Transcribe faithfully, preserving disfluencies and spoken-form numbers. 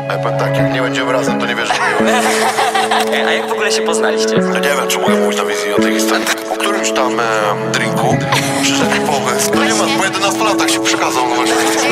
Ja powiem tak, jak nie będziemy razem, to nie wierzę w miłość. A jak w ogóle się poznaliście? No nie wiem, czy mogę mówić na wizji o tej historii. Po którymś tam e, drinku przyszedł mi pomysł. No nie ma, po jedenastu latach się przekazał, no właśnie.